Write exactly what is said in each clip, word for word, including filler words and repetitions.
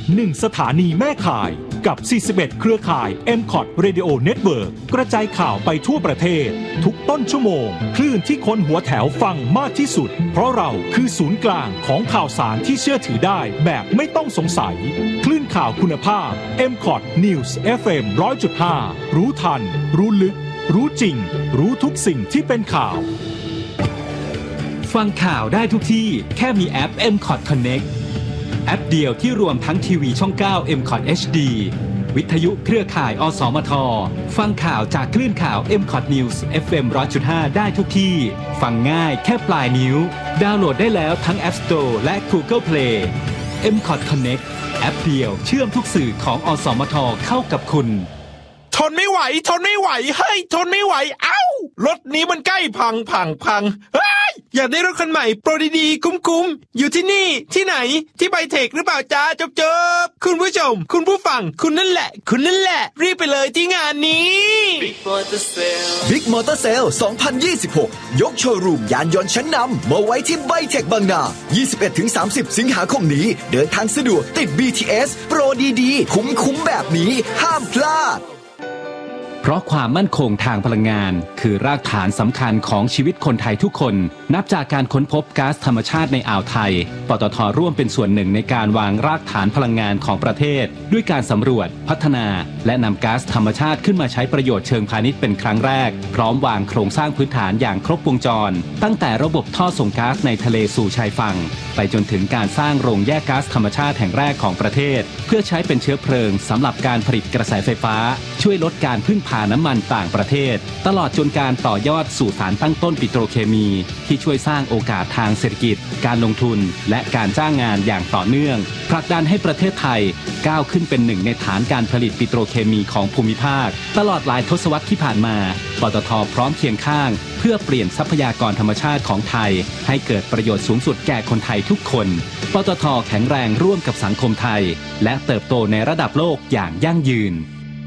หนึ่งสถานีแม่ข่ายกับสี่สิบเอ็ดเครือข่าย เอ็ม คอท Radio Network กระจายข่าวไปทั่วประเทศทุกต้นชั่วโมงคลื่นที่คนหัวแถวฟังมากที่สุดเพราะเราคือศูนย์กลางของข่าวสารที่เชื่อถือได้แบบไม่ต้องสงสัยคลื่นข่าวคุณภาพ เอ็ม คอท News เอฟ เอ็ม หนึ่งร้อยจุดห้า รู้ทันรู้ลึกรู้จริงรู้ทุกสิ่งที่เป็นข่าวฟังข่าวได้ทุกที่แค่มีแอป เอ็ม คอท Connect แอปเดียวที่รวมทั้งทีวีช่อง เก้า เอ็ม คอท เอช ดี วิทยุเครือข่ายอสมทฟังข่าวจากคลื่นข่าว เอ็ม คอท News เอฟ เอ็ม หนึ่งร้อยจุดห้า ได้ทุกที่ฟังง่ายแค่ปลายนิ้วดาวน์โหลดได้แล้วทั้ง App Store และ Google Play เอ็ม คอท Connect แอปเดียวเชื่อมทุกสื่อของอสมทเข้ากับคุณทนไม่ไหวทนไม่ไหวเฮ้ยทนไม่ไหวเอ้ารถนี้มันใกล้พังพังพังเฮ้ยอยากได้รถคันใหม่โปรดีๆคุ้มๆอยู่ที่นี่ที่ไหนที่ไบเทคหรือเปล่าจ้าจบจบคุณผู้ชมคุณผู้ฟังคุณนั่นแหละคุณนั่นแหละรีบไปเลยที่งานนี้ Big Motor Sale Big Motor Sale สองพันยี่สิบหกยกโชว์รูมยานยนต์ชั้นนำมาไว้ที่ไบเทคบางนา ยี่สิบเอ็ดถึงสามสิบ สิงหาคมนี้เดินทางสะดวกติด บี ที เอส โปรดีๆคุ้มๆแบบนี้ห้ามพลาดเพราะความมั่นคงทางพลังงานคือรากฐานสำคัญของชีวิตคนไทยทุกคนนับจากการค้นพบก๊าซธรรมชาติในอ่าวไทยปตท.ร่วมเป็นส่วนหนึ่งในการวางรากฐานพลังงานของประเทศด้วยการสำรวจพัฒนาและนำก๊าซธรรมชาติขึ้นมาใช้ประโยชน์เชิงพาณิชย์เป็นครั้งแรกพร้อมวางโครงสร้างพื้นฐานอย่างครบวงจรตั้งแต่ระบบท่อส่งก๊าซในทะเลสู่ชายฝั่งไปจนถึงการสร้างโรงแยกก๊าซธรรมชาติแห่งแรกของประเทศเพื่อใช้เป็นเชื้อเพลิงสำหรับการผลิตกระแสไฟฟ้าช่วยลดการพึ่งพาน้ำมันต่างประเทศตลอดจนการต่อยอดสู่สารตั้งต้นปิโตรเคมีที่ช่วยสร้างโอกาสทางเศรษฐกิจการลงทุนและการจ้างงานอย่างต่อเนื่องผลักดันให้ประเทศไทยก้าวขึ้นเป็นหนึ่งในฐานการผลิตปิโตรเคมีของภูมิภาคตลอดหลายทศวรรษที่ผ่านมาปตท.พร้อมเคียงข้างเพื่อเปลี่ยนทรัพยากรธรรมชาติของไทยให้เกิดประโยชน์สูงสุดแก่คนไทยทุกคนปตท.แข็งแรงร่วมกับสังคมไทยและเติบโตในระดับโลกอย่างยั่งยืน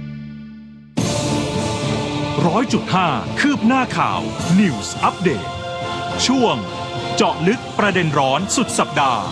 ร้อยจุดห้าคืบหน้าข่าว News Update ช่วงเจาะลึกประเด็นร้อนสุดสัปดาห์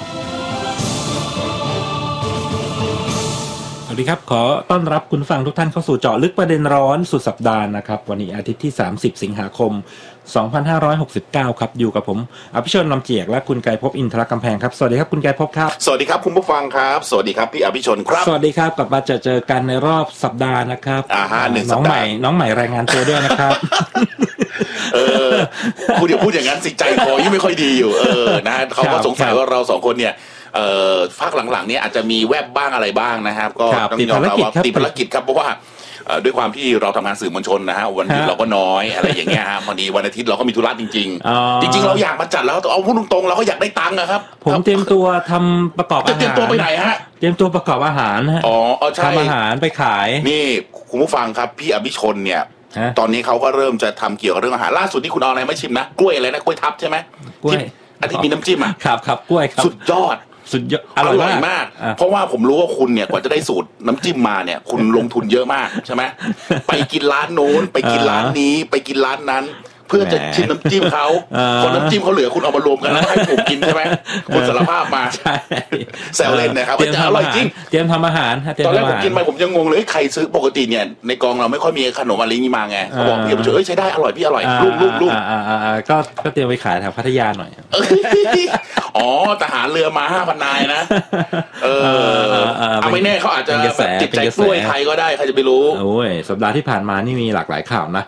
สวัสดีครับขอต้อนรับคุณฟังทุกท่านเข้าสู่เจาะลึกประเด็นร้อนสุดสัปดาห์นะครับวันนี้อาทิตย์ที่สามสิบสิงหาคมสองพันห้าร้อยหกสิบเก้าครับอยู่กับผมอภิชนลำเจียกและคุณไกรภพอินทรกำแพงครับสวัสดีครับคุณไกรภพครับสวัสดีครับคุณผู้ฟังครับสวัสดีครับพี่อภิชนครับสวัสดีครับกลับมาเจอเจอกันในรอบสัปดาห์นะครับอ่าฮะหนึ่งสัปดาห์น้องใหม่น้องใหม่รายงานตัวด้วยนะครับเออพูดเดี๋ยวพูดอย่างนั้นสิใจคอยิ่งไม่ค่อยดีอยู่เออนะเขาก็สงสัยว่าเราสองคนเนี่ยเอ่อภาคหลังๆเนี่ยอาจจะมีแวบบ้างอะไรบ้างนะครับก็ต้องยอมรับว่าติดภารกิจครับเพราะว่าด้วยความที่เราทำงานสื่อมวลชนนะฮะวันหยุดเราก็น้อยอะไรอย่างเงี้ยฮะวันนี้วันอาทิตย์เราก็มีธุระจริงๆจริงๆเราอยากมาจัดแล้วเอาพูดตรงๆเราก็อยากได้ตังค์นะครับผมเตรียมตัวทำประกอบอาหารเตรียมตัวไปไหนฮะเตรียมตัวประกอบอาหารฮะอ๋อใช่ทำอาหารไปขายนี่คุณผู้ฟังครับพี่อภิชนเนี่ยตอนนี้เขาก็เริ่มจะทำเกี่ยวกับเรื่องอาหารล่าสุดที่คุณเอาอะไรมาชิมนะกล้วยอะไรนะกล้วยทับใช่ไหมกล้วยอันที่มีน้ำจิ้มอ่ะครับครับกล้วยครับสุดยอดสุดยอดอร่อยมากเพราะว่าผมรู้ว่าคุณเนี่ยกว่าจะได้สูตรน้ำจิ้มมาเนี่ยคุณลงทุนเยอะมากใช่ไหมไปกินร้านโน้นไปกินร้านนี้ไปกินร้านนั้นเพื่อจะชิมน้ำจิ้มเขาพอน้ำจิ้มเขาเหลือคุณเอามารวมกันแล้วให้ผมกินใช่ไหมคุณสารภาพมาแซวเล่นนะครับว่าจะอร่อยจริงเตรียมทำอาหารตอนแรกผมกินไปผมยังงงเลยใครซื้อปกติเนี่ยในกองเราไม่ค่อยมีขนมอะไรนี้มาไงเขาบอกพี่ผมเอ้ยใช้ได้อร่อยพี่อร่อยรุ่มรุ่มรุ่มก็ก็เตรียมไปขายแถวพัทยาหน่อยอ๋อทหารเรือมาห้าพันนายนะเออเอาไม่แน่เขาอาจจะติดใจกล้วยไทยก็ได้ใครจะไปรู้โอ้ยสัปดาห์ที่ผ่านมานี่มีหลากหลายข่าวนะ